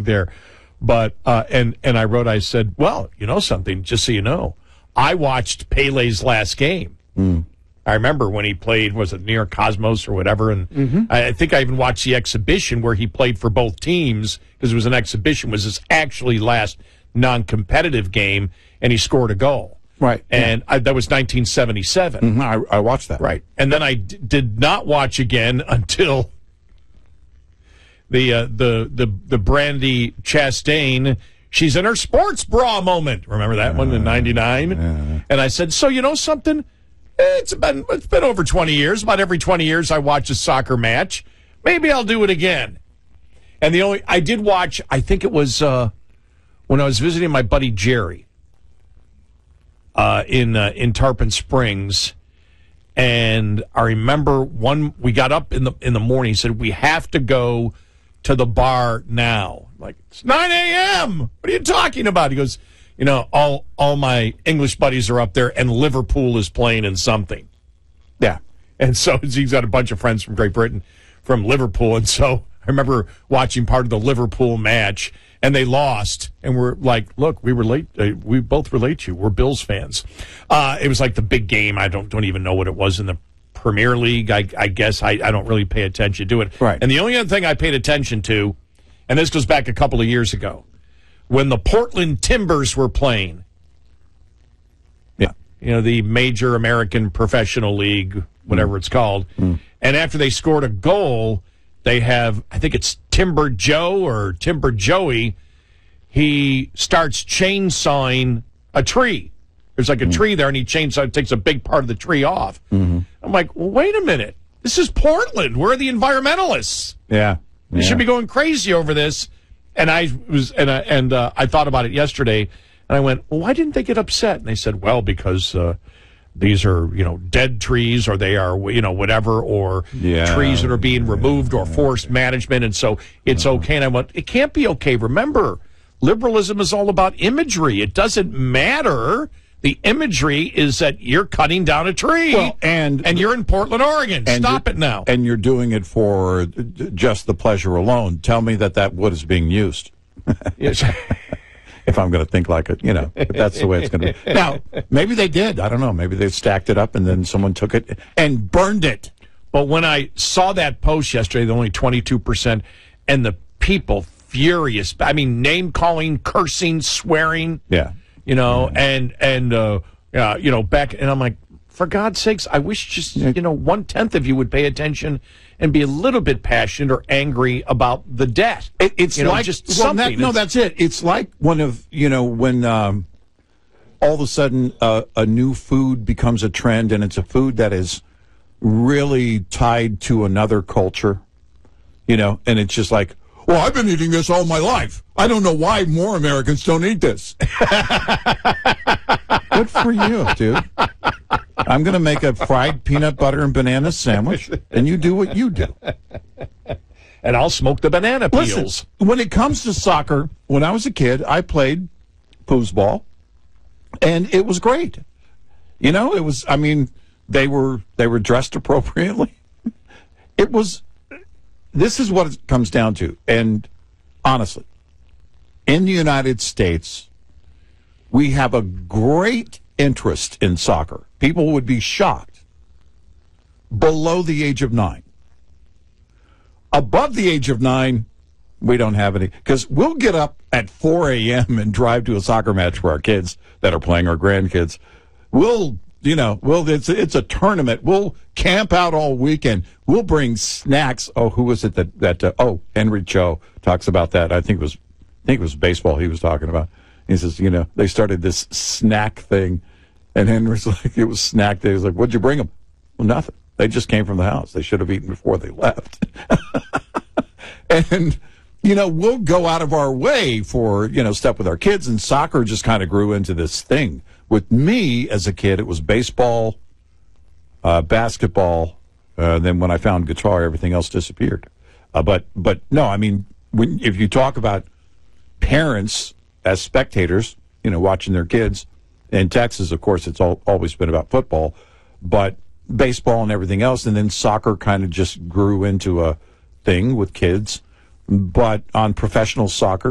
league there. But and I said, well, you know something, just so you know, I watched Pele's last game. I remember when he played, was it New York Cosmos or whatever, and I think I even watched the exhibition where he played for both teams, because it was an exhibition, was his actually last non-competitive game, and he scored a goal. Right. And that was 1977. I watched that. Right. And then I did not watch again until the Brandy Chastain, she's in her sports bra moment. Remember that one in 99? And I said, so you know something? It's been over 20 years. About every 20 years I watch a soccer match. Maybe I'll do it again. And I did watch, I think it was when I was visiting my buddy Jerry in Tarpon Springs. And I remember we got up in the morning. He said, we have to go to the bar now. I'm like, it's 9 a.m. What are you talking about? He goes, you know, all my English buddies are up there, and Liverpool is playing in something. Yeah. And so he's got a bunch of friends from Great Britain, from Liverpool. And so I remember watching part of the Liverpool match, and they lost. And we're like, look, we relate. We both relate to you. We're Bills fans. It was like the big game. I don't even know what it was in the Premier League. I guess I don't really pay attention to it. Right. And the only other thing I paid attention to, and this goes back a couple of years ago, when the Portland Timbers were playing. Yeah. You know, the major American professional league, whatever it's called. And after they scored a goal, they have, I think it's Timber Joe or Timber Joey, he starts chainsawing a tree. There's like a tree there, and he takes a big part of the tree off. I'm like, well, wait a minute. This is Portland. We're the environmentalists. Yeah. We should be going crazy over this. And I thought about it yesterday, and I went, well, why didn't they get upset? And they said, well, because these are, you know, dead trees, or they are, you know, whatever, or trees that are being removed, or forced management, and so it's okay. And I went, it can't be okay. Remember, liberalism is all about imagery. It doesn't matter. The imagery is that you're cutting down a tree, well, and you're in Portland, Oregon. Stop it now. And you're doing it for just the pleasure alone. Tell me that wood is being used. Yes. If I'm going to think like it, you know, if that's the way it's going to be. Now, maybe they did. I don't know. Maybe they stacked it up and then someone took it and burned it. But when I saw that post yesterday, the only 22%, and the people furious. I mean, name-calling, cursing, swearing. Yeah. You know, and you know, back, and I'm like, for God's sakes, I wish just, you know, 1/10 of you would pay attention and be a little bit passionate or angry about the debt. It's you know, like just something. That's it. It's like when all of a sudden a new food becomes a trend, and it's a food that is really tied to another culture, you know, and it's just like, well, I've been eating this all my life. I don't know why more Americans don't eat this. Good for you, dude. I'm going to make a fried peanut butter and banana sandwich, and you do what you do. And I'll smoke the banana peels. Listen, when it comes to soccer, when I was a kid, I played foosball, and it was great. You know, it was, I mean, they were dressed appropriately. This is what it comes down to. And honestly, in the United States, we have a great interest in soccer. People would be shocked. Below the age of 9. Above the age of 9, we don't have any. Because we'll get up at 4 a.m. and drive to a soccer match for our kids that are playing, our grandkids. It's a tournament. We'll camp out all weekend. We'll bring snacks. Oh, who was it that Henry Cho talks about that. I think it was baseball he was talking about. He says, you know, they started this snack thing, and Henry's like, it was snack day. He was like, what'd you bring them? Well, nothing. They just came from the house. They should have eaten before they left. And, you know, we'll go out of our way for, you know, stuff with our kids, and soccer just kind of grew into this thing. With me as a kid, it was baseball, basketball. Then when I found guitar, everything else disappeared. But no, I mean, if you talk about parents as spectators, you know, watching their kids, in Texas, of course, it's always been about football, but baseball and everything else, and then soccer kind of just grew into a thing with kids. But on professional soccer,